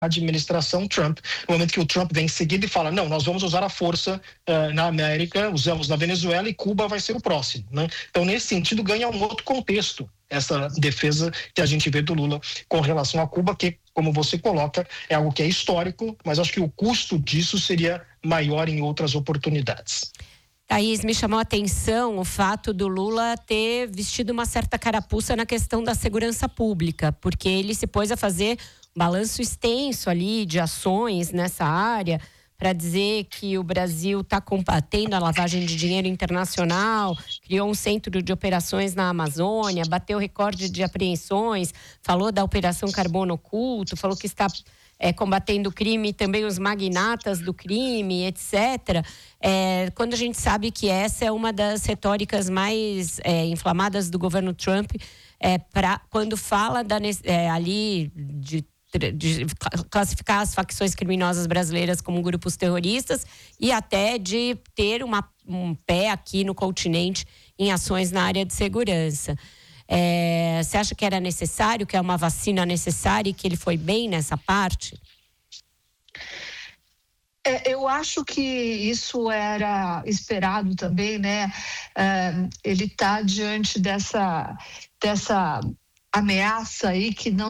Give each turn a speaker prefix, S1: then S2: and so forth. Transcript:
S1: administração Trump, no momento que o Trump vem em seguida e fala, não, nós vamos usar a força na América, usamos na Venezuela e Cuba vai ser o próximo, né? Então, nesse sentido, ganha um outro contexto essa defesa que a gente vê do Lula com relação a Cuba, que, como você coloca, é algo que é histórico, mas acho que o custo disso seria maior em outras oportunidades.
S2: Thaís, me chamou a atenção o fato do Lula ter vestido uma certa carapuça na questão da segurança pública, porque ele se pôs a fazer um balanço extenso ali de ações nessa área para dizer que o Brasil está combatendo a lavagem de dinheiro internacional, criou um centro de operações na Amazônia, bateu recorde de apreensões, falou da Operação Carbono Oculto, falou que está combatendo o crime, também os magnatas do crime, etc. Quando a gente sabe que essa é uma das retóricas mais inflamadas do governo Trump, quando fala ali de classificar as facções criminosas brasileiras como grupos terroristas e até de ter um pé aqui no continente em ações na área de segurança. Você acha que era necessário, que é uma vacina necessária e que ele foi bem nessa parte?
S3: Eu acho que isso era esperado também, né? Ele está diante dessa ameaça aí que não